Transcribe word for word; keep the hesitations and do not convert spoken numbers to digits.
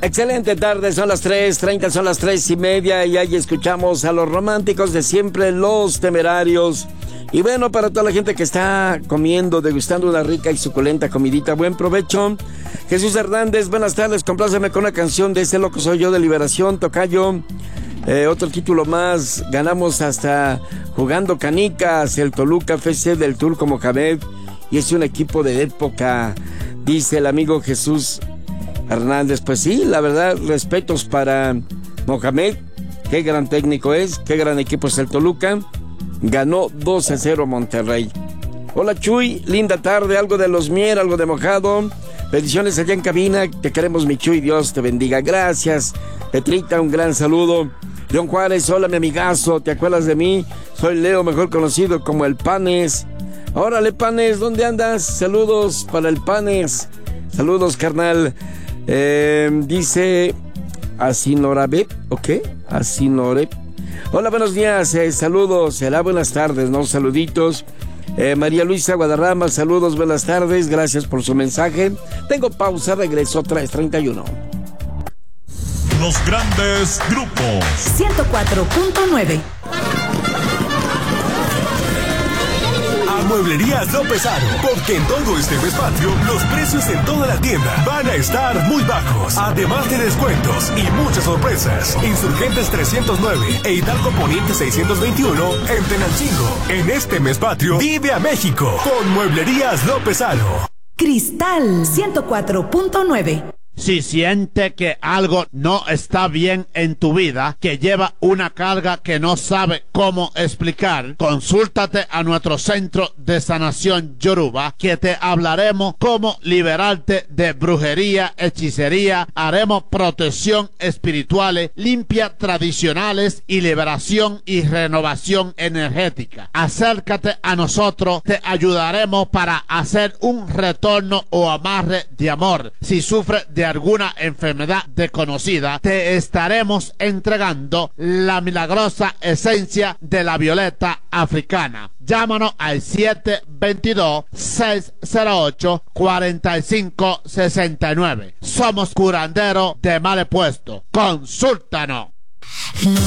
Excelente tarde, son las tres treinta, son las tres y media y ahí escuchamos a los románticos de siempre, Los Temerarios. Y bueno, para toda la gente que está comiendo, degustando una rica y suculenta comidita, buen provecho. Jesús Hernández, buenas tardes, compláceme con una canción de Ese Loco Soy Yo de Liberación, tocayo. Eh, otro título más, ganamos hasta jugando canicas, el Toluca F C del Turco Mohamed, y es un equipo de época, dice el amigo Jesús Hernández. Pues sí, la verdad, respetos para Mohamed, qué gran técnico es, qué gran equipo es el Toluca. Ganó dos a cero Monterrey. Hola Chuy, linda tarde, algo de los Mier, algo de mojado. Bendiciones allá en cabina, te queremos mi Chuy, Dios te bendiga. Gracias, Petrita, un gran saludo. León Juárez, hola mi amigazo, ¿te acuerdas de mí? Soy Leo, mejor conocido como el Panes. Órale Panes, ¿dónde andas? Saludos para el Panes. Saludos, carnal. Eh, dice Asinorabe, ¿ok? Asinore. Hola, buenos días, eh, saludos, será buenas tardes, ¿no? Saluditos. Eh, María Luisa Guadarrama, saludos, buenas tardes, gracias por su mensaje. Tengo pausa, regreso tres treinta y uno. Los grandes grupos. ciento cuatro punto nueve. Mueblerías López Aro, porque en todo este mes patrio los precios en toda la tienda van a estar muy bajos, además de descuentos y muchas sorpresas. Insurgentes trescientos nueve e Hidalgo Poniente seiscientos veintiuno en Tenancingo. En este mes patrio vive a México con Mueblerías López Aro. Cristal ciento cuatro punto nueve. Si siente que algo no está bien en tu vida, que lleva una carga que no sabe cómo explicar, consúltate a nuestro Centro de Sanación Yoruba, que te hablaremos cómo liberarte de brujería, hechicería, haremos protección espirituales, limpia tradicionales y liberación y renovación energética. Acércate a nosotros, te ayudaremos para hacer un retorno o amarre de amor. Si sufres de alguna enfermedad desconocida, te estaremos entregando la milagrosa esencia de la violeta africana. Llámanos al siete dos dos, seis cero ocho, cuatro cinco seis nueve. Somos curanderos de mal puesto. Consúltanos.